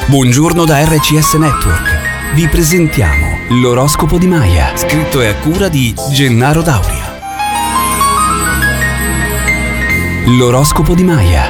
Buongiorno da RCS Network. Vi presentiamo l'oroscopo di Maya, scritto e a cura di Gennaro Dauria. L'oroscopo di Maya.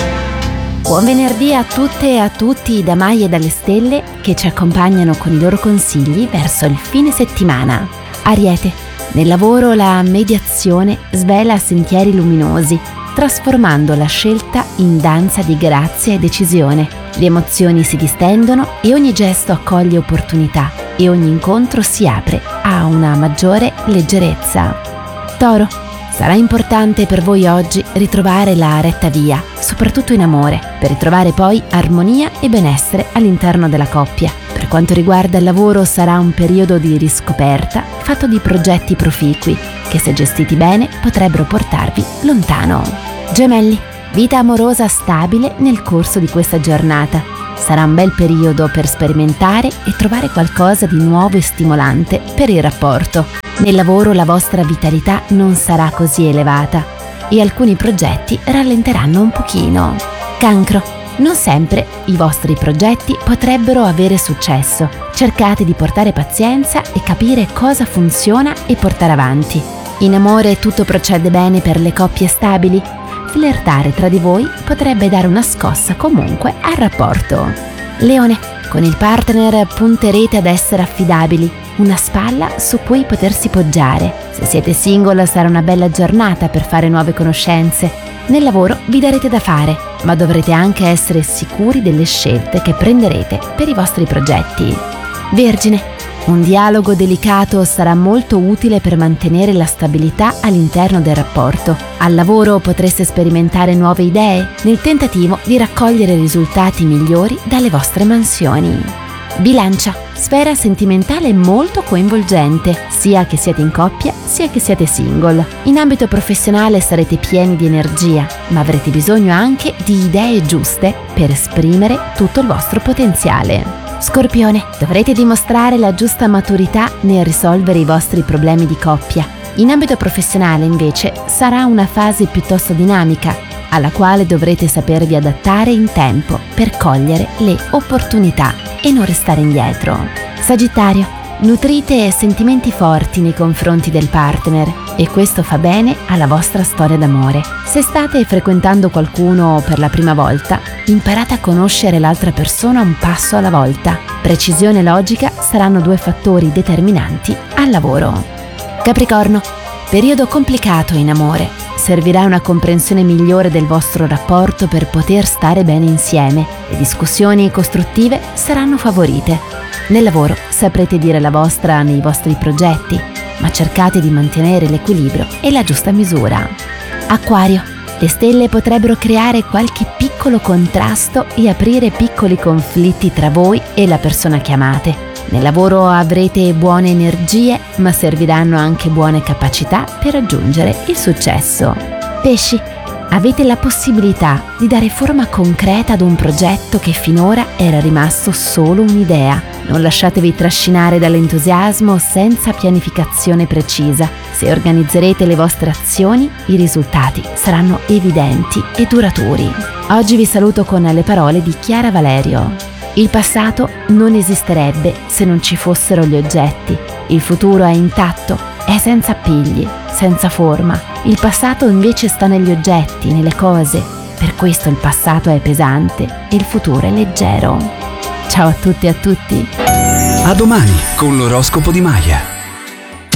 Buon venerdì a tutte e a tutti da Maya e dalle stelle che ci accompagnano con i loro consigli verso il fine settimana. Ariete, nel lavoro la mediazione svela sentieri luminosi, trasformando la scelta in danza di grazia e decisione. Le emozioni si distendono e ogni gesto accoglie opportunità e ogni incontro si apre a una maggiore leggerezza. Toro, sarà importante per voi oggi ritrovare la retta via, soprattutto in amore, per ritrovare poi armonia e benessere all'interno della coppia. Per quanto riguarda il lavoro sarà un periodo di riscoperta fatto di progetti proficui che, se gestiti bene, potrebbero portarvi lontano. Gemelli, vita amorosa stabile nel corso di questa giornata. Sarà un bel periodo per sperimentare e trovare qualcosa di nuovo e stimolante per il rapporto. Nel lavoro la vostra vitalità non sarà così elevata e alcuni progetti rallenteranno un pochino. Cancro, non sempre i vostri progetti potrebbero avere successo. Cercate di portare pazienza e capire cosa funziona e portare avanti. In amore tutto procede bene per le coppie stabili. Flirtare tra di voi potrebbe dare una scossa comunque al rapporto. Leone, con il partner punterete ad essere affidabili, una spalla su cui potersi poggiare. Se siete single sarà una bella giornata per fare nuove conoscenze. Nel lavoro vi darete da fare, ma dovrete anche essere sicuri delle scelte che prenderete per i vostri progetti. Vergine, un dialogo delicato sarà molto utile per mantenere la stabilità all'interno del rapporto. Al lavoro potreste sperimentare nuove idee nel tentativo di raccogliere risultati migliori dalle vostre mansioni. Bilancia, sfera sentimentale molto coinvolgente, sia che siete in coppia sia che siete single. In ambito professionale sarete pieni di energia, ma avrete bisogno anche di idee giuste per esprimere tutto il vostro potenziale. Scorpione, dovrete dimostrare la giusta maturità nel risolvere i vostri problemi di coppia. In ambito professionale, invece, sarà una fase piuttosto dinamica, alla quale dovrete sapervi adattare in tempo per cogliere le opportunità e non restare indietro. Sagittario, nutrite sentimenti forti nei confronti del partner e questo fa bene alla vostra storia d'amore. Se state frequentando qualcuno per la prima volta, imparate a conoscere l'altra persona un passo alla volta. Precisione e logica saranno due fattori determinanti al lavoro. Capricorno, periodo complicato in amore. Servirà una comprensione migliore del vostro rapporto per poter stare bene insieme. Le discussioni costruttive saranno favorite. Nel lavoro saprete dire la vostra nei vostri progetti, ma cercate di mantenere l'equilibrio e la giusta misura. Acquario, le stelle potrebbero creare qualche piccolo contrasto e aprire piccoli conflitti tra voi e la persona che amate. Nel lavoro avrete buone energie, ma serviranno anche buone capacità per raggiungere il successo. Pesci, avete la possibilità di dare forma concreta ad un progetto che finora era rimasto solo un'idea. Non lasciatevi trascinare dall'entusiasmo senza pianificazione precisa. Se organizzerete le vostre azioni, i risultati saranno evidenti e duraturi. Oggi vi saluto con le parole di Chiara Valerio. Il passato non esisterebbe se non ci fossero gli oggetti. Il futuro è intatto, è senza appigli, senza forma. Il passato invece sta negli oggetti, nelle cose. Per questo il passato è pesante e il futuro è leggero. Ciao a tutti e a tutti. A domani con l'oroscopo di Maya.